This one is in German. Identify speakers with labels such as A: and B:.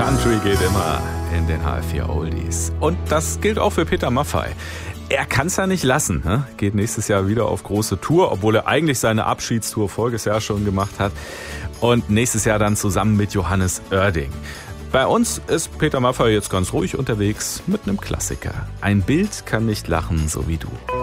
A: Country geht immer in den HR4 Oldies. Und das gilt auch für Peter Maffay. Er kann es ja nicht lassen, ne? Geht nächstes Jahr wieder auf große Tour, obwohl er eigentlich seine Abschiedstour voriges Jahr schon gemacht hat. Und nächstes Jahr dann zusammen mit Johannes Oerding. Bei uns ist Peter Maffay jetzt ganz ruhig unterwegs mit einem Klassiker. Ein Bild kann nicht lachen, so wie du.